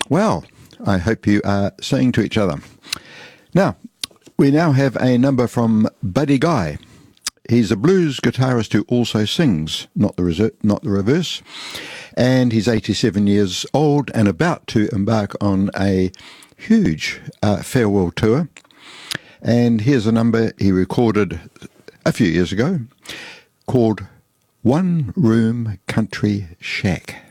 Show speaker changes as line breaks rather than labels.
Well, I hope you are saying to each other. Now, we now have a number from Buddy Guy. He's a blues guitarist who also sings, not the reverse. And he's 87 years old and about to embark on a huge farewell tour. And here's a number he recorded a few years ago called One Room Country Shack.